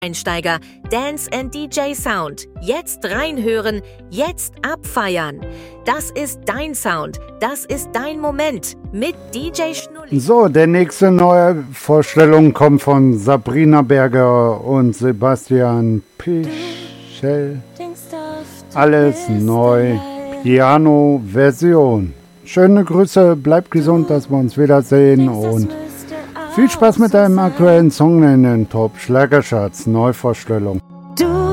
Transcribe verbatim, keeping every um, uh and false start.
Einsteiger, Dance and D J Sound. Jetzt reinhören, jetzt abfeiern. Das ist dein Sound, das ist dein Moment mit D J Schnulli. So, der nächste neue Vorstellung kommt von Sabrina Berger und Sebastian Pichel. Alles neu, Piano-Version. Schöne Grüße, bleibt gesund, dass wir uns wiedersehen und viel Spaß mit deinem aktuellen Song in den Top Schlagercharts Neuvorstellung. Du